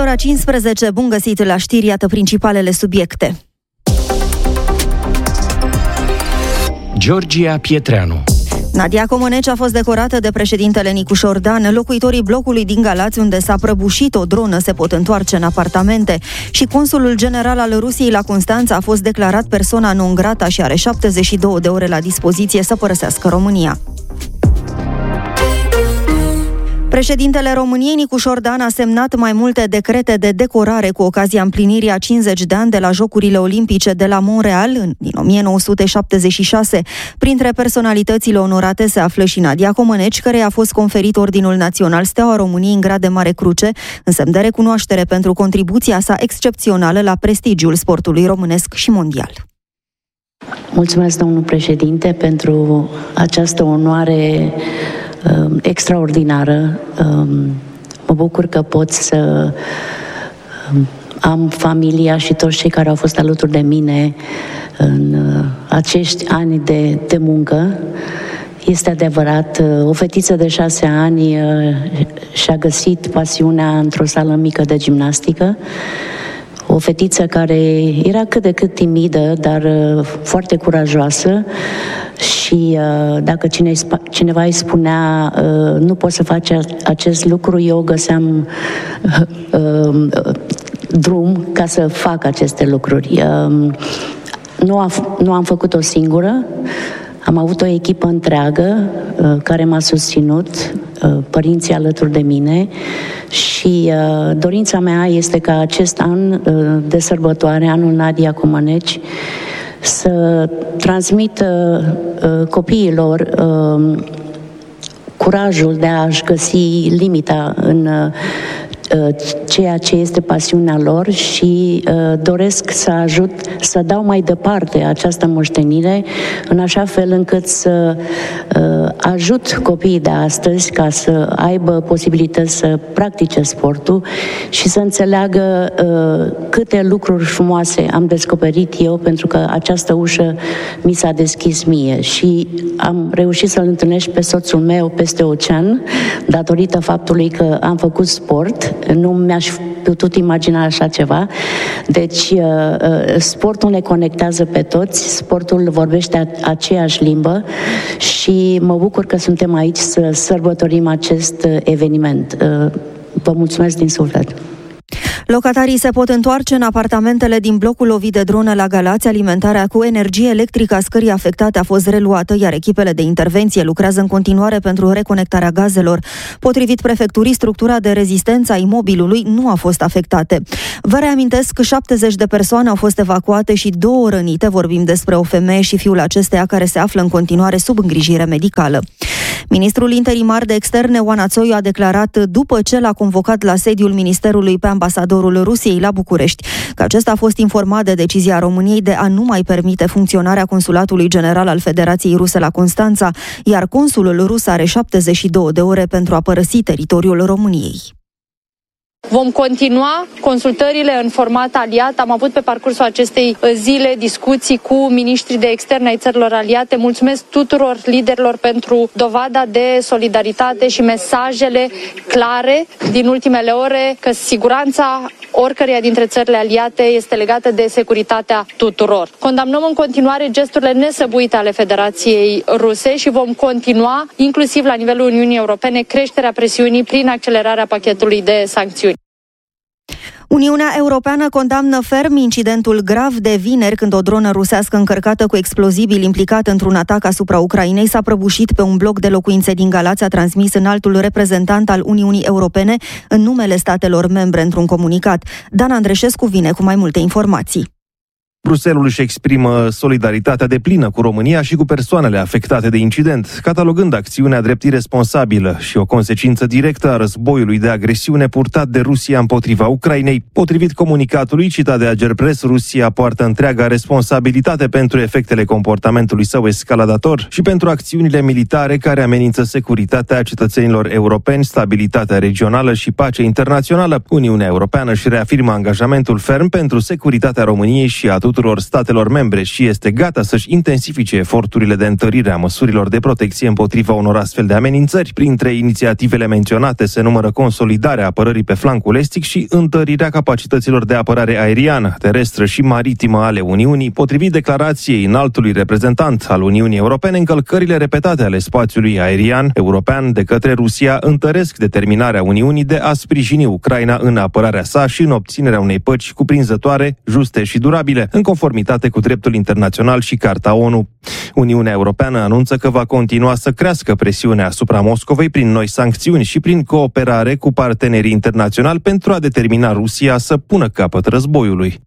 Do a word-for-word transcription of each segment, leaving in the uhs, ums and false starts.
ora cincisprezece, bun găsit la știri, iată principalele subiecte. Georgia Pietreanu. Nadia Comăneci a fost decorată de președintele Nicu Șordan. Locuitorii blocului din Galați, unde s-a prăbușit o dronă, se pot întoarce în apartamente. Și consulul general al Rusiei la Constanța a fost declarat persona non grata și are șaptezeci și două de ore la dispoziție să părăsească România. Președintele României, Nicu Șordan, a semnat mai multe decrete de decorare cu ocazia împlinirii a cincizeci de ani de la Jocurile Olimpice de la Montreal din o mie nouă sute șaptezeci și șase. Printre personalitățile onorate se află și Nadia Comăneci, căreia a fost conferit Ordinul Național Steaua României în grad de mare cruce, în semn de recunoaștere pentru contribuția sa excepțională la prestigiul sportului românesc și mondial. Mulțumesc, domnul președinte, pentru această onoare uh, extraordinară. Uh, mă bucur că pot să uh, am familia și toți cei care au fost alături de mine în uh, acești ani de, de muncă. Este adevărat, uh, o fetiță de șase ani uh, și-a găsit pasiunea într-o sală mică de gimnastică. O fetiță care era cât de cât timidă, dar uh, foarte curajoasă și uh, dacă cine, cineva îi spunea uh, nu poți să faci acest lucru, eu găseam uh, uh, drum ca să fac aceste lucruri. Uh, nu, a, nu am făcut-o singură, am avut o echipă întreagă uh, care m-a susținut, uh, părinții alături de mine și uh, dorința mea este ca acest an uh, de sărbătoare, anul Nadia Comăneci, să transmită uh, copiilor uh, curajul de a-și găsi limita în uh, ceea ce este pasiunea lor și uh, doresc să ajut, să dau mai departe această moștenire în așa fel încât să uh, ajut copiii de astăzi ca să aibă posibilități să practice sportul și să înțeleagă uh, câte lucruri frumoase am descoperit eu, pentru că această ușă mi s-a deschis mie și am reușit să-l întâlnesc pe soțul meu peste ocean datorită faptului că am făcut sport. Nu mi-aș putut imagina așa ceva. Deci, sportul ne conectează pe toți, sportul vorbește aceeași limbă și mă bucur că suntem aici să sărbătorim acest eveniment. Vă mulțumesc din suflet! Locatarii se pot întoarce în apartamentele din blocul lovit de dronă la Galați. Alimentarea cu energie electrică a scării afectate a fost reluată, iar echipele de intervenție lucrează în continuare pentru reconectarea gazelor. Potrivit prefecturii, structura de rezistență a imobilului nu a fost afectată. Vă reamintesc că șaptezeci de persoane au fost evacuate și două rănite. Vorbim despre o femeie și fiul acesteia care se află în continuare sub îngrijire medicală. Ministrul interimar de externe, Oana Țoiu, a declarat, după ce l-a convocat la sediul Ministerului pe ambasadorul Rusiei la București, că acesta a fost informat de decizia României de a nu mai permite funcționarea Consulatului General al Federației Ruse la Constanța, iar consulul rus are șaptezeci și două de ore pentru a părăsi teritoriul României. Vom continua consultările în format aliat. Am avut pe parcursul acestei zile discuții cu miniștrii de externe ai țărilor aliate. Mulțumesc tuturor liderilor pentru dovada de solidaritate și mesajele clare din ultimele ore că siguranța oricăreia dintre țările aliate este legată de securitatea tuturor. Condamnăm în continuare gesturile nesăbuite ale Federației Ruse și vom continua, inclusiv la nivelul Uniunii Europene, creșterea presiunii prin accelerarea pachetului de sancțiuni. Uniunea Europeană condamnă ferm incidentul grav de vineri, când o dronă rusească încărcată cu explozibili implicat într-un atac asupra Ucrainei s-a prăbușit pe un bloc de locuințe din Galați, a transmis înaltul reprezentant al Uniunii Europene în numele statelor membre într-un comunicat. Dan Andreșescu vine cu mai multe informații. Bruxelles își exprimă solidaritatea deplină cu România și cu persoanele afectate de incident, catalogând acțiunea drept iresponsabilă și o consecință directă a războiului de agresiune purtat de Rusia împotriva Ucrainei. Potrivit comunicatului citat de Agerpres, Rusia poartă întreaga responsabilitate pentru efectele comportamentului său escaladator și pentru acțiunile militare care amenință securitatea cetățenilor europeni, stabilitatea regională și pacea internațională. Uniunea Europeană își reafirmă angajamentul ferm pentru securitatea României și a tuturor tuturor statelor membre și este gata să-și intensifice eforturile de întărire a măsurilor de protecție împotriva unor astfel de amenințări. Printre inițiativele menționate se numără consolidarea apărării pe flancul estic și întărirea capacităților de apărare aeriană, terestră și maritimă ale Uniunii. Potrivit declarației înaltului reprezentant al Uniunii Europene, încălcările repetate ale spațiului aerian european de către Rusia întăresc determinarea Uniunii de a sprijini Ucraina în apărarea sa și în obținerea unei păci cuprinzătoare, juste și durabile, în conformitate cu dreptul internațional și Carta ONU. Uniunea Europeană anunță că va continua să crească presiunea asupra Moscovei prin noi sancțiuni și prin cooperare cu partenerii internaționali pentru a determina Rusia să pună capăt războiului.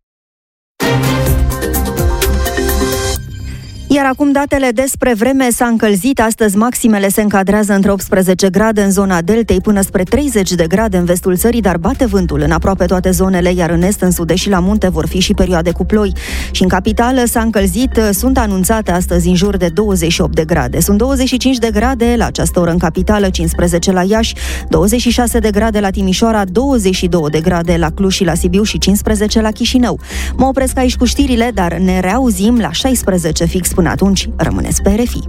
Iar acum datele despre vreme. S-a încălzit. Astăzi maximele se încadrează între optsprezece grade în zona deltei până spre treizeci de grade în vestul țării, dar bate vântul în aproape toate zonele, iar în est, în sud-est și la munte vor fi și perioade cu ploi. Și în capitală s-a încălzit. Sunt anunțate astăzi în jur de douăzeci și opt de grade. Sunt douăzeci și cinci de grade la această oră în capitală, cincisprezece la Iași, douăzeci și șase de grade la Timișoara, douăzeci și două de grade la Cluj și la Sibiu și cincisprezece la Chișinău. Mă opresc aici cu știrile, dar ne reauzim la șaisprezece fix. Până atunci, rămâneți pe R F I.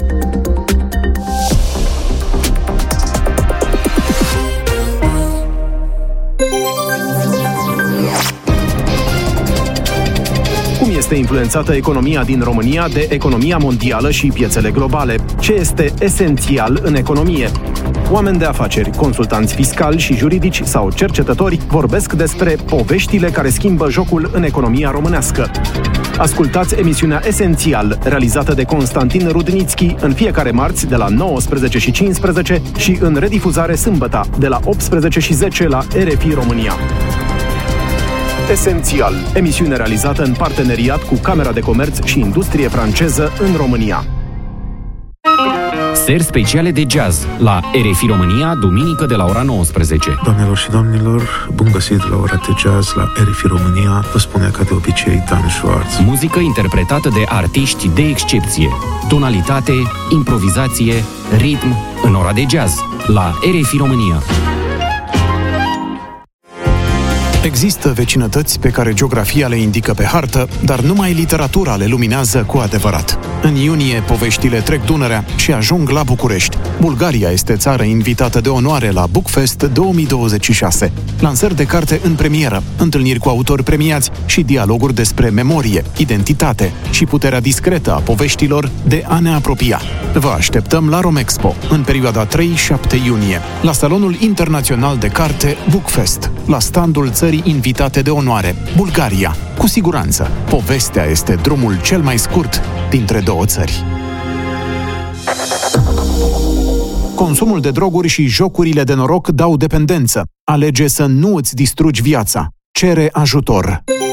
Cum este influențată economia din România de economia mondială și piețele globale? Ce este esențial în economie? Oameni de afaceri, consultanți fiscali și juridici sau cercetători vorbesc despre poveștile care schimbă jocul în economia românească. Ascultați emisiunea Esențial, realizată de Constantin Rudnițchi, în fiecare marți de la nouăsprezece și cincisprezece și în redifuzare sâmbătă de la optsprezece și zece la R F I România. Esențial, emisiune realizată în parteneriat cu Camera de Comerț și Industrie franceză în România. Seri speciale de jazz la R F I România, duminică de la ora nouăsprezece. Doamnelor și domnilor, bun găsit la ora de jazz la R F I România. Vă spune ca de obicei Dan Schwartz. Muzică interpretată de artiști de excepție. Tonalitate, improvizație, ritm în ora de jazz la R F I România. Există vecinătăți pe care geografia le indică pe hartă, dar numai literatura le luminează cu adevărat. În iunie, poveștile trec Dunărea și ajung la București. Bulgaria este țară invitată de onoare la Bookfest două mii douăzeci și șase. Lansări de carte în premieră, întâlniri cu autori premiați și dialoguri despre memorie, identitate și puterea discretă a poveștilor de a ne apropia. Vă așteptăm la Romexpo, în perioada trei șapte iunie, la Salonul Internațional de Carte Bookfest, la standul țării invitate de onoare, Bulgaria. Cu siguranță, povestea este drumul cel mai scurt dintre două țări. Consumul de droguri și jocurile de noroc dau dependență. Alege să nu îți distrugi viața. Cere ajutor.